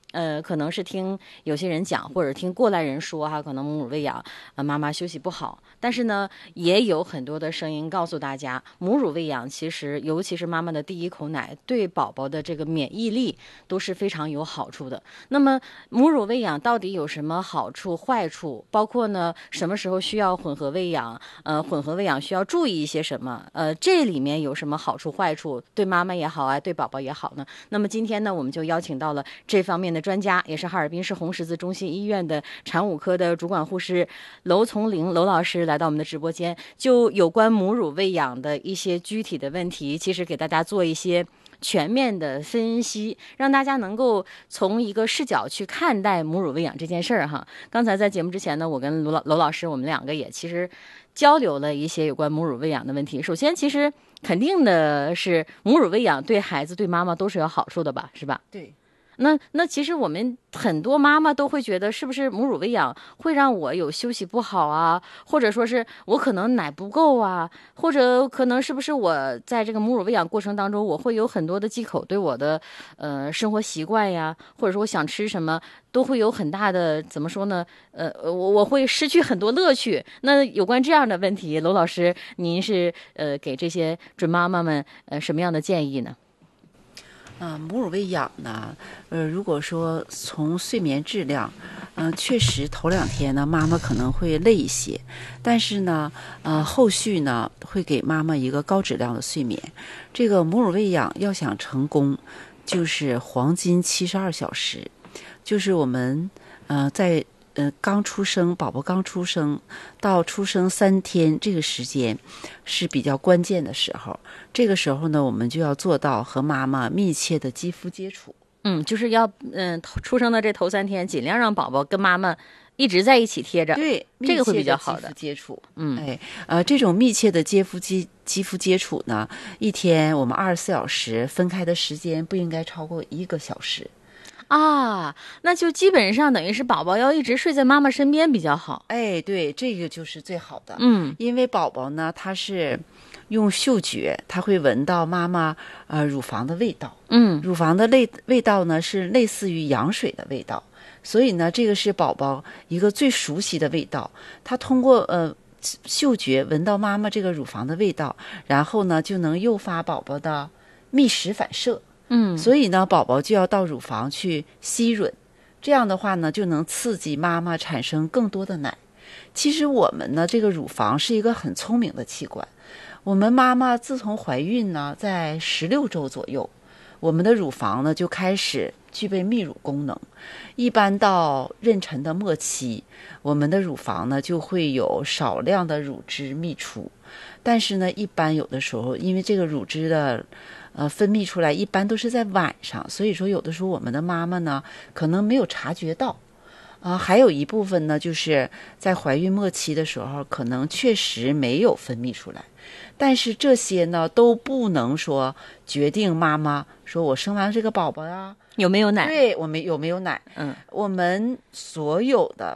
可能是听有些人讲，或者听过来人说哈，可能母乳喂养妈妈休息不好。但是呢，也有很多的声音告诉大家，母乳喂养其实，尤其是妈妈的第一口奶，对宝宝的这个免疫力都是非常有好处的。那么，母乳喂养到底有什么好处、坏处？包括呢，什么时候需要混合喂养？混合喂养需要注意一些什么？这里面有什么好处、坏处？对妈妈也好啊，对宝宝也好呢？那么今天呢，我们就邀请到了这方面的专家，也是哈尔滨市红十字中心医院的产妇科的主管护士娄从玲娄老师来到我们的直播间，就有关母乳喂养的一些具体的问题，其实给大家做一些全面的分析，让大家能够从一个视角去看待母乳喂养这件事儿哈。刚才在节目之前呢，我跟娄老师我们两个也其实交流了一些有关母乳喂养的问题。首先，其实肯定的是，母乳喂养对孩子对妈妈都是有好处的吧，是吧？ 对。 那其实我们很多妈妈都会觉得，是不是母乳喂养会让我有休息不好啊，或者说是我可能奶不够啊，或者可能是不是我在这个母乳喂养过程当中，我会有很多的忌口，对我的生活习惯呀，或者说我想吃什么，都会有很大的怎么说呢？我会失去很多乐趣。那有关这样的问题，娄老师，您是给这些准妈妈们什么样的建议呢？ 母乳喂养呢，如果说从睡眠质量，确实头2天呢，妈妈可能会累一些，但是呢，后续呢会给妈妈一个高质量的睡眠。这个母乳喂养要想成功，就是黄金72小时，就是我们在刚出生，宝宝刚出生到出生3天，这个时间是比较关键的时候。这个时候呢，我们就要做到和妈妈密切的肌肤接触。 就是要出生的这头3天，尽量让宝宝跟妈妈一直在一起贴着， 对， 这个会比较好的肌肤接触。这种密切的肌肤接触呢，一天我们24小时分开的时间不应该超过1个小时。 那就基本上等于是宝宝要一直睡在妈妈身边比较好。 对，这个就是最好的。因为宝宝呢，他是用嗅觉，他会闻到妈妈乳房的味道。乳房的味道呢是类似于羊水的味道，所以呢，这个是宝宝一个最熟悉的味道。他通过嗅觉闻到妈妈这个乳房的味道，然后呢就能诱发宝宝的觅食反射。所以呢，宝宝就要到乳房去吸吮，这样的话呢，就能刺激妈妈产生更多的奶。其实我们呢，这个乳房是一个很聪明的器官。我们妈妈自从怀孕呢，在16周左右，我们的乳房呢就开始具备泌乳功能。一般到妊娠的末期，我们的乳房呢就会有少量的乳汁泌出。但是呢，一般有的时候，因为这个乳汁的分泌出来一般都是在晚上，所以说有的时候我们的妈妈呢可能没有察觉到。还有一部分呢，就是在怀孕末期的时候，可能确实没有分泌出来，但是这些呢都不能说决定妈妈说我生完这个宝宝呀有没有奶？ 对，我们有没有奶？我们所有的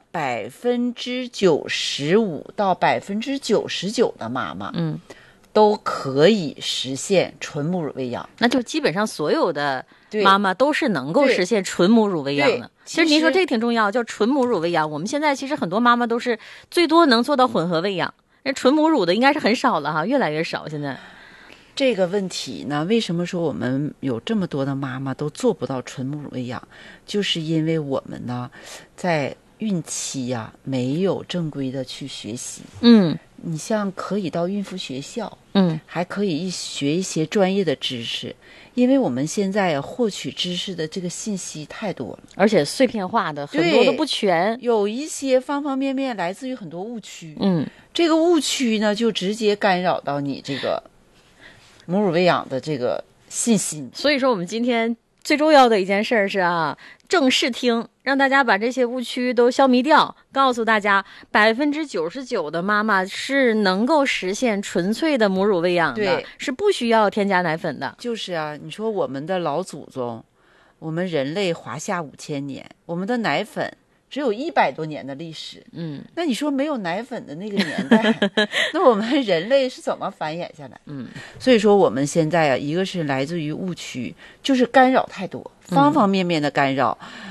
95%到99%的妈妈，都可以实现纯母乳喂养。 那就基本上所有的妈妈都是能够实现纯母乳喂养的。其实您说这个挺重要，叫纯母乳喂养。我们现在其实很多妈妈都是最多能做到混合喂养，那纯母乳的应该是很少了哈，越来越少。现在这个问题呢，为什么说我们有这么多的妈妈都做不到纯母乳喂养？就是因为我们呢，在孕期呀，没有正规的去学习。你像可以到孕妇学校，还可以学一些专业的知识，因为我们现在获取知识的这个信息太多了， 而且碎片化的，很多都不全， 有一些方方面面来自于很多误区。这个误区呢，就直接干扰到你这个母乳喂养的这个信息。 所以说，我们今天最重要的一件事是正视听，让大家把这些误区都消弭掉，告诉大家99%的妈妈是能够实现纯粹的母乳喂养的，是不需要添加奶粉的。 就是你说我们的老祖宗，我们人类华夏5000年，我们的奶粉只有100多年的历史。那你说没有奶粉的那个年代，那我们人类是怎么繁衍下来？所以说我们现在一个是来自于误区，就是干扰太多，方方面面的干扰。